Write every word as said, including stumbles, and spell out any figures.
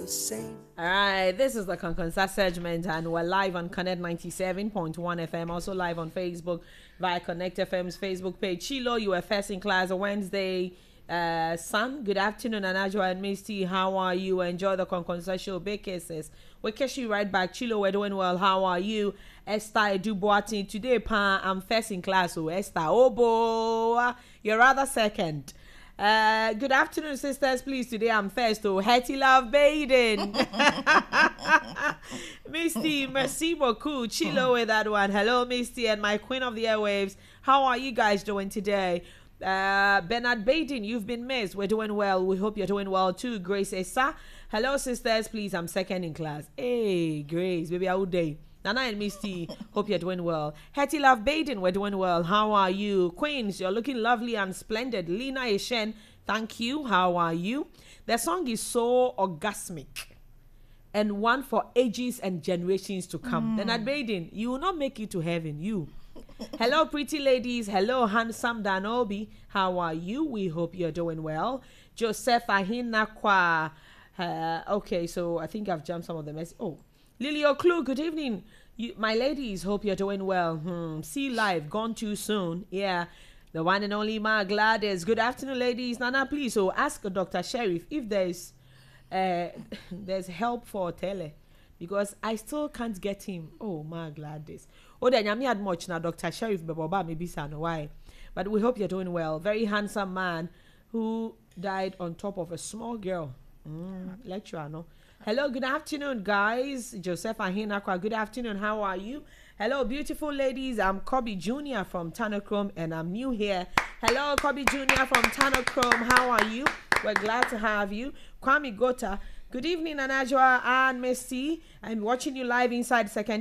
the same. All right, this is the Conconsa segment, and we're live on Connect ninety-seven point one F M, also live on Facebook via Connect F M's Facebook page. Chilo, you were first in class on Wednesday. Uh, Sun, good afternoon, Anajwa and Misty. How are you? Enjoy the Conconsa show. Big kisses. We'll catch you right back. Chilo, we're doing well. How are you? Esther Duboatin. Today, pa, I'm first in class. So, Esther, oh, boy, you're rather second. Uh, good afternoon, sisters. Please, today I'm first. Oh, Hetty Love Baden. Misty, merci beaucoup. Chilo with that one. Hello, Misty, and my queen of the airwaves. How are you guys doing today? Uh, Bernard Baden, you've been missed. We're doing well. We hope you're doing well too. Grace Esa. Hello, sisters. Please, I'm second in class. Hey, Grace, baby, how day? Nana and Misty, hope you're doing well. Hetty Love Baden, we're doing well. How are you? Queens, you're looking lovely and splendid. Lina Eshen, thank you. How are you? The song is so orgasmic and one for ages and generations to come. Mm. Bernard Baden, you will not make it to heaven. You. Hello, pretty ladies. Hello, handsome Danobi. How are you? We hope you're doing well. Joseph Ahinakwa. Uh, okay, so I think I've jumped some of the messages. Oh, Lily O'Clue, good evening. You, my ladies, hope you're doing well. Hmm. See live, gone too soon. Yeah, the one and only Ma Gladys. Good afternoon, ladies. Nana, please, so ask Doctor Sheriff if there's uh, there's help for Tele, because I still can't get him. Oh, Ma Gladys. Oh, then I had much now, Doctor Sheriff Beboba, maybe son, why? But we hope you're doing well. Very handsome man who died on top of a small girl. Mm, lecturer, no? Hello, good afternoon, guys. Joseph Ahinakwa, good afternoon. How are you? Hello, beautiful ladies. I'm Kobe Junior from Tanochrome, and I'm new here. Hello, Kobe Junior from Tanochrome. How are you? We're glad to have you. Kwame Gota, good evening, Anajwa and Messi. I'm watching you live inside second.